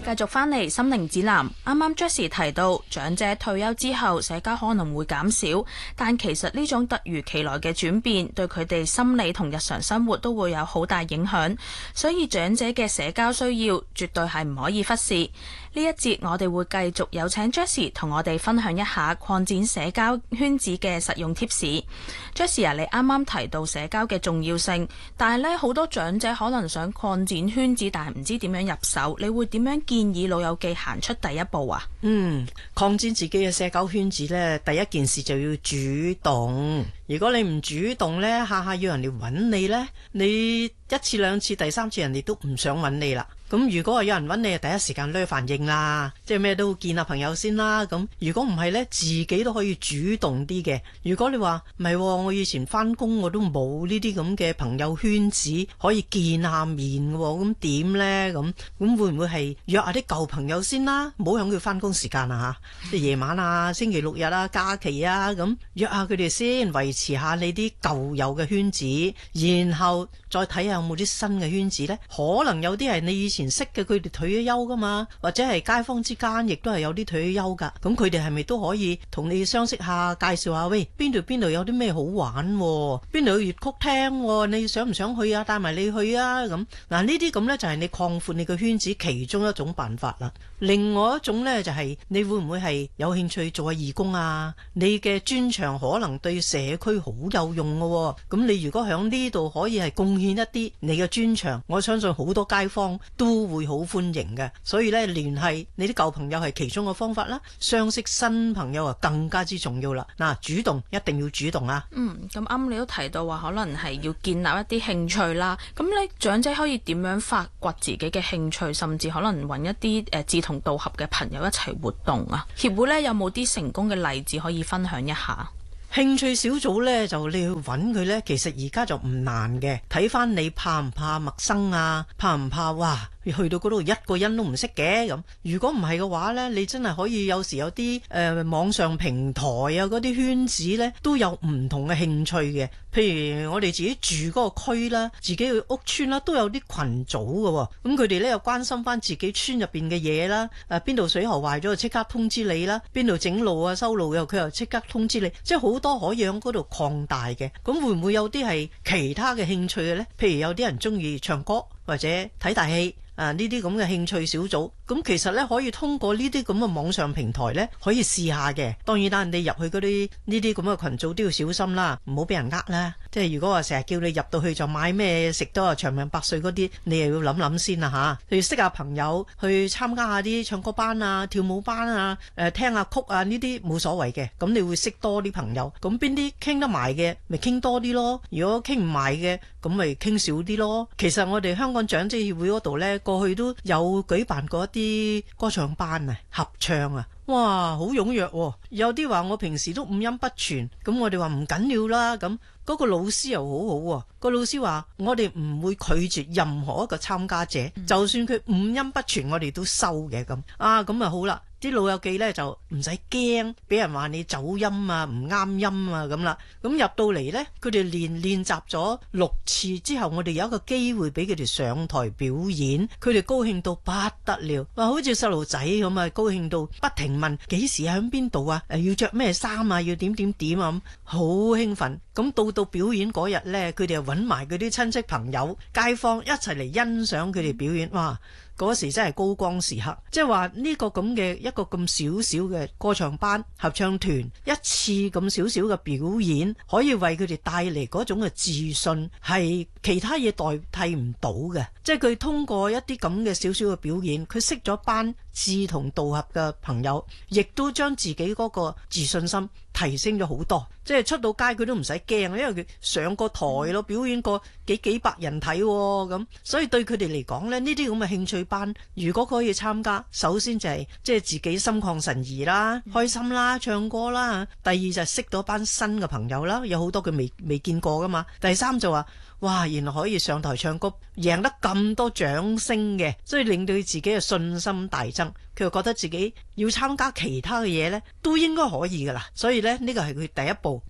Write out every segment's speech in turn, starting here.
繼續返嚟心靈指南，啱啱 Jessie 提到長者退休之後社交可能會減少，但其實呢種突如其來嘅轉變對佢哋心理同日常生活都會有好大影響，所以長者嘅社交需要絕對係唔可以忽視。呢一節我哋會繼續有請 Jessie 同我哋分享一下擴展社交圈子嘅實用貼士。Jessie 啊，你啱啱提到社交嘅重要性，但係呢好多長者可能想擴展圈子，但係唔知點樣入手，你會點樣建議老友記行出第一步啊？ 擴展自己嘅社交圈子呢，第一件事就要主動。如果你唔主動呢，下下要人哋揾你呢，你一次兩次第三次人哋都唔想揾你啦。咁如果話有人揾你，第一時間攞反應啦，即係咩都見下朋友先啦。咁如果唔係呢，自己都可以主動啲嘅。如果你話唔係，我以前返工我都冇呢啲咁嘅朋友圈子可以見下面嘅，咁點呢？咁會唔會係約下啲舊朋友先啦？唔好響佢返工時間啊吓，即係夜晚啊、星期六日啊、假期啊，咁約下佢哋先，維持下你啲舊有嘅圈子，然後再睇下有冇啲新嘅圈子呢。可能有啲係你以前識嘅，佢哋退咗休噶嘛，或者係街坊之間亦都係有啲退咗休噶，咁佢哋係咪都可以同你相識下，介紹下，喂，邊度有啲咩好玩，邊度有粵曲聽，你想唔想去啊？帶埋你去啊！咁嗱，呢啲咁呢就係你擴闊你個圈子其中一種辦法啦。另外一種呢，就係你會唔會係有興趣做下義工啊？你嘅專長可能對社區好有用嘅，咁你如果響呢度可以係貢獻一啲你嘅專長，我相信好多街坊都會好歡迎嘅。所以呢，聯繫你啲舊朋友係其中嘅方法啦，相識新朋友啊更加之重要啦。嗱，主動一定要主動啊。 咁啱你都提到話可能係要建立一啲興趣啦，咁你長者可以點樣發掘自己嘅興趣，甚至可能揾一啲志同道合嘅朋友一齊活動啊？協會呢有冇啲成功嘅例子可以分享一下？ 興趣小組呢，就你去揾佢呢，其實而家就唔難嘅。睇翻你怕唔怕陌生啊？怕唔怕去到嗰度一個人都唔識嘅咁？如果唔係嘅話呢，你真係可以有時有啲網上平台啊，嗰啲圈子呢都有唔同嘅興趣嘅。譬如我哋自己住嗰個區啦，自己去屋村啦，都有啲群組嘅。咁佢哋呢又關心翻自己村入邊嘅嘢啦。邊度水喉壞咗就即刻通知你啦。邊度整路啊修路佢又即刻通知你。即係好多可以喺嗰度擴大嘅。咁會唔會有啲係其他嘅興趣嘅呢？譬如有啲人中意唱歌或者睇大戲。呢啲咁嘅興趣小組，咁其實呢可以通過呢啲咁嘅網上平台呢，可以試下嘅。當然啦，你入去嗰啲呢啲咁嘅群組都要小心啦，唔好俾人呃啦。即係如果話成日叫你入到去就買咩食都係長命百歲嗰啲，你又要諗諗先啦吓。去識下朋友，去參加下啲唱歌班啊、跳舞班啊、聽下曲啊，呢啲冇所謂嘅。咁你會識多啲朋友，咁邊啲傾得埋嘅，咪傾多啲咯。如果傾唔埋嘅，咁咪傾少啲咯。其實我哋香港長者協會嗰度呢，過去都有舉辦過一啲歌唱班啊、合唱啊，哇，好踴躍喎。有啲話我平時都五音不全，咁我哋話唔緊要啦。咁嗰個老師又好好喎，個老師話我哋唔會拒絕任何一個參加者，就算佢五音不全，我哋都收嘅。咁咁啊好啦。啲老友記呢就唔使驚俾人話你走音啊、唔啱音啊咁啦。咁入到嚟呢，佢哋練習咗6次之後，我哋有一個機會俾佢哋上台表演，佢哋高興到不得了，話好似細路仔咁啊，高興到不停問幾時喺邊度啊，要着咩衫啊，要點點點啊咁，好興奮。咁到表演嗰日呢，佢哋又揾埋佢啲親戚朋友、街坊一齊嚟欣賞佢哋表演，哇！嗰時真係高光時刻，即係話呢個咁嘅一個咁少少嘅歌唱班、合唱團，一次咁少少嘅表演，可以為佢哋帶嚟嗰種嘅自信，係其他嘢代替唔到嘅。即係佢通過一啲咁嘅少少嘅表演，佢識咗班志同道合嘅朋友，亦都將自己嗰個自信心提升咗好多。即係出到街佢都唔使驚，因為佢上過台咯，表演過幾百人睇咁，所以對佢哋嚟講呢，呢啲咁嘅興趣班，如果佢可以參加，首先就係即係自己心曠神怡啦，開心啦，唱歌啦。第二就係識到班新嘅朋友啦，有好多佢未見過噶嘛。第三就話，哇，原來可以上台唱歌，贏得咁多掌聲嘅，所以令到佢自己嘅信心大增。佢又覺得自己要參加其他嘅嘢呢，都應該可以噶啦。所以呢，呢個係佢第一步，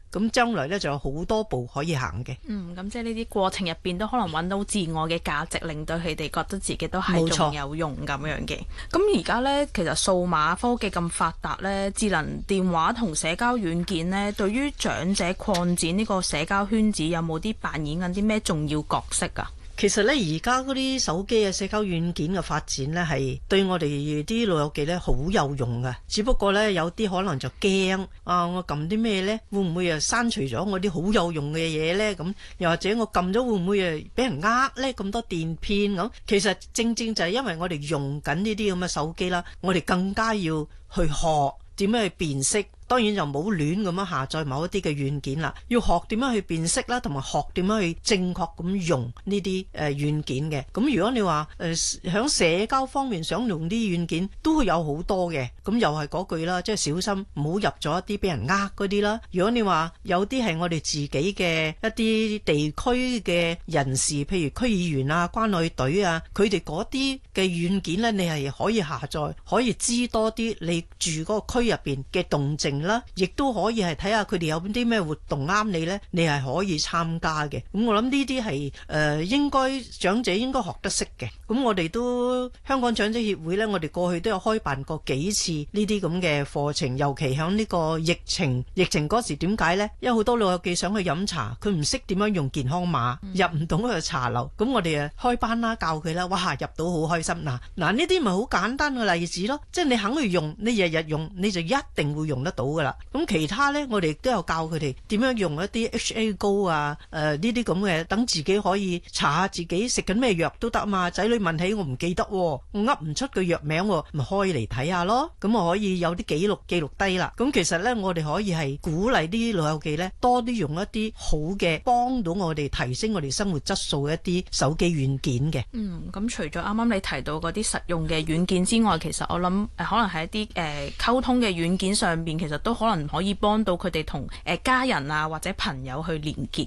咁將來呢，就有好多步可以行嘅。 咁即係呢啲過程入邊都可能揾到自我嘅價值，令到佢哋覺得自己都係仲有用咁樣嘅。咁而家呢，其實數碼科技咁發達呢，智能電話同社交軟件呢，對於長者擴展呢個社交圈子有冇啲扮演緊啲咩重要角色啊？ 其實呢，而家嗰啲手機嘅社交軟件嘅發展呢，係對我哋啲老友記呢好有用㗎。只不過呢，有啲可能就驚啊，我撳啲咩呢？會唔會又刪除咗我啲好有用嘅嘢呢？咁又或者我撳咗會唔會又俾人呃呢？咁多電騙咁，其實正正就係因為我哋用緊呢啲咁嘅手機啦，我哋更加要去學點樣去辨識。當然就冇亂咁樣下載某一啲嘅軟件啦，要學點樣去辨識啦，同埋學點樣去正確咁用呢啲軟件嘅。咁如果你話響社交方面想用啲軟件，都會有好多嘅。咁又係嗰句啦，即係小心唔好入咗一啲俾人呃嗰啲啦。如果你話有啲係我哋自己嘅一啲地區嘅人士，譬如區議員啊、關愛隊啊，佢哋嗰啲嘅軟件呢，你係可以下載，可以知多啲你住嗰個區入邊嘅動靜啦，亦都可以係睇下佢哋有啲咩活動啱你呢，你係可以參加嘅。咁我諗呢啲係應該長者應該學得識嘅。咁我哋都香港長者協會呢，我哋過去都有開辦過幾次呢啲咁嘅課程，尤其響呢個疫情嗰時，點解呢？因為好多老友記想去飲茶，佢唔識點樣用健康碼，入唔到嗰個茶樓。咁我哋開班啦，教佢啦，哇，入到好開心。嗱，呢啲咪好簡單嘅例子咯，即係你肯去用，你日日用，你就一定會用得到噶啦。咁其他呢，我哋都有教佢哋點樣用一啲 HA 膏啊，呢啲咁嘅，等自己可以查下自己食緊咩藥都得嘛。仔女問起我唔記得，我噏唔出個藥名，咪開嚟睇下咯。咁我可以有啲記錄低啦。咁其實呢，我哋可以係鼓勵啲老友記呢，多啲用一啲好嘅，幫到我哋提升我哋生活質素嘅一啲手機軟件嘅。 咁除咗啱啱你提到嗰啲實用嘅軟件之外，其實我諗可能係一啲溝通嘅軟件上邊，其實都可能可以幫到佢哋同家人啊或者朋友去連結